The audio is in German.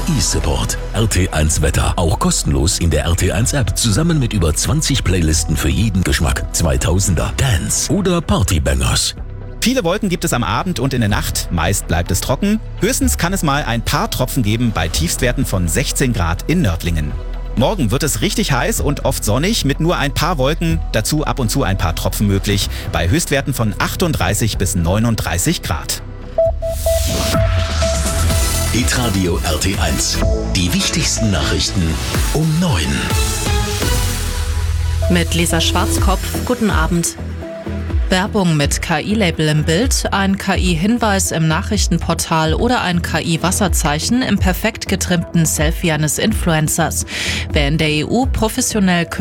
KI-Support. RT1 Wetter. Auch kostenlos in der RT1 App. Zusammen mit über 20 Playlisten für jeden Geschmack. 2000er, Dance oder Partybangers. Viele Wolken gibt es am Abend und in der Nacht. Meist bleibt es trocken. Höchstens kann es mal ein paar Tropfen geben bei Tiefstwerten von 16 Grad in Nördlingen. Morgen wird es richtig heiß und oft sonnig mit nur ein paar Wolken, dazu ab und zu ein paar Tropfen möglich, bei Höchstwerten von 38 bis 39 Grad. Hitradio RT1. Die wichtigsten Nachrichten um 9. Mit Lisa Schwarzkopf, guten Abend. Werbung mit KI-Label im Bild, ein KI-Hinweis im Nachrichtenportal oder ein KI-Wasserzeichen im perfekt getrimmten Selfie eines Influencers. Wer in der EU professionell